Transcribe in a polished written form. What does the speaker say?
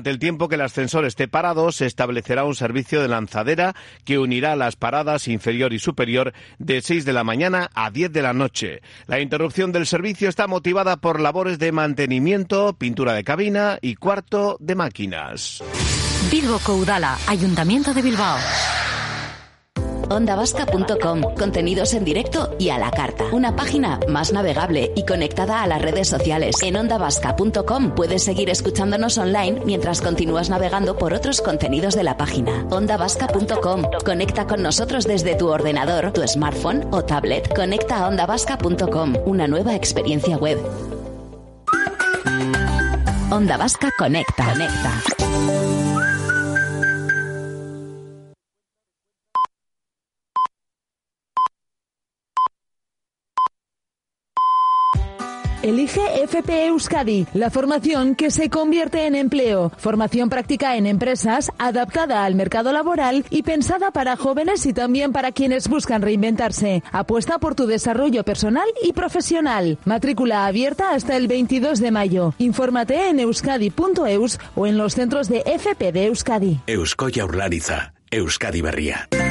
Durante el tiempo que el ascensor esté parado, se establecerá un servicio de lanzadera que unirá las paradas inferior y superior de 6 de la mañana a 10 de la noche. La interrupción del servicio está motivada por labores de mantenimiento, pintura de cabina y cuarto de máquinas. Bilboko Udala, Ayuntamiento de Bilbao. Ondavasca.com, contenidos en directo y a la carta. Una página más navegable y conectada a las redes sociales. En ondavasca.com puedes seguir escuchándonos online mientras continúas navegando por otros contenidos de la página. Ondavasca.com, conecta con nosotros desde tu ordenador, tu smartphone o tablet. Conecta a ondavasca.com, una nueva experiencia web. Onda Vasca Conecta. Elige FP Euskadi, la formación que se convierte en empleo. Formación práctica en empresas, adaptada al mercado laboral y pensada para jóvenes y también para quienes buscan reinventarse. Apuesta por tu desarrollo personal y profesional. Matrícula abierta hasta el 22 de mayo. Infórmate en euskadi.eus o en los centros de FP de Euskadi. Eusko Jaurlaritza, Euskadi Berria.